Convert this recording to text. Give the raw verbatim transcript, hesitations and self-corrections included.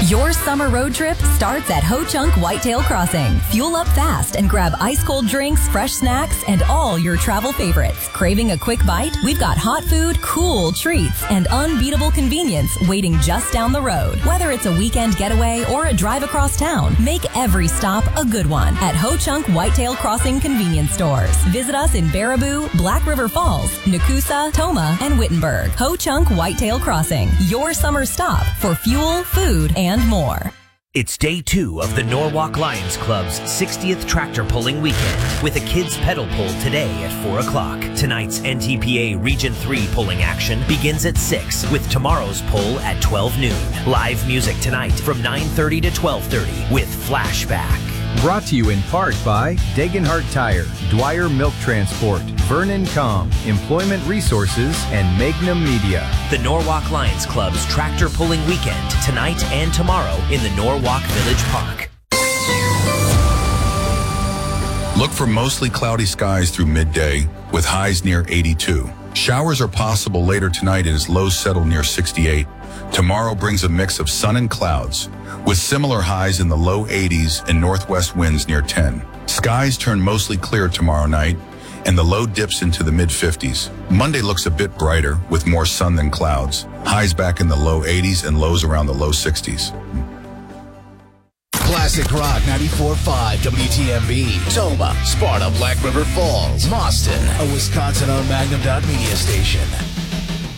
Your summer road trip starts at Ho Chunk Whitetail Crossing. Fuel up fast and grab ice-cold drinks, fresh snacks, and all your travel favorites. Craving a quick bite? We've got hot food, cool treats, and unbeatable convenience waiting just down the road. Whether it's a weekend getaway or a drive across town, make every stop a good one at Ho Chunk Whitetail Crossing convenience stores. Visit us in Baraboo, Black River Falls, Nakusa, Toma, and Wittenberg. Ho Chunk Whitetail Crossing, your summer stop for fuel, food, and more. It's day two of the Norwalk Lions Club's sixtieth tractor pulling weekend with a kids pedal pull today at four o'clock. Tonight's N T P A Region three pulling action begins at six with tomorrow's pull at twelve noon. Live music tonight from nine thirty to twelve thirty with Flashback. Brought to you in part by Degenhart Tire, Dwyer Milk Transport, Vernon Com, Employment Resources, and Magnum Media. The Norwalk Lions Club's tractor pulling weekend tonight and tomorrow in the Norwalk Village Park. Look for mostly cloudy skies through midday with highs near eighty-two. Showers are possible later tonight as lows settle near sixty-eight. Tomorrow brings a mix of sun and clouds, with similar highs in the low eighties and northwest winds near ten. Skies turn mostly clear tomorrow night, and the low dips into the mid-fifties. Monday looks a bit brighter, with more sun than clouds. Highs back in the low eighties and lows around the low sixties. Classic Rock ninety-four point five W T M B, Toma, Sparta, Black River Falls, Boston, a Wisconsin-owned Magnum Media station.